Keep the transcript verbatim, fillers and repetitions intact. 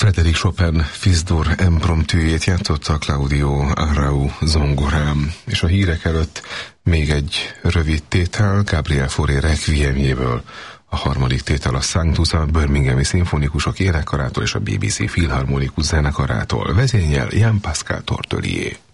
Frédéric Chopin Fils-dur impromptujét játszotta Claudio Arrau zongorán, és a hírek előtt még egy rövid tétel Gabriel Fauré requiemjéből. A harmadik tétel a Sanctus a Birminghami Szimfonikusok énekkarától és a bé bé cé Filharmonikus zenekarától, vezényel Jean-Pascal Tortelier.